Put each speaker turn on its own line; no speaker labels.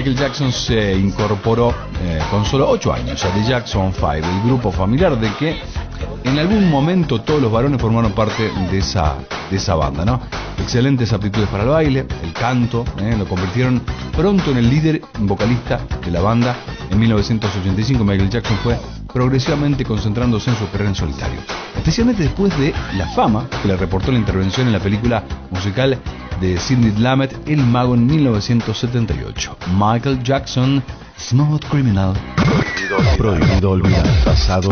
Michael Jackson se incorporó con solo 8 años a The Jackson 5, el grupo familiar de que en algún momento todos los varones formaron parte de esa banda, ¿no? Excelentes aptitudes para el baile, el canto, lo convirtieron pronto en el líder vocalista de la banda. En 1985 Michael Jackson fue progresivamente concentrándose en su carrera en solitario, especialmente después de la fama que le reportó la intervención en la película musical de Sidney Lumet, El Mago, en 1978. Michael Jackson, Smooth Criminal.
Prohibido olvidar. Pasado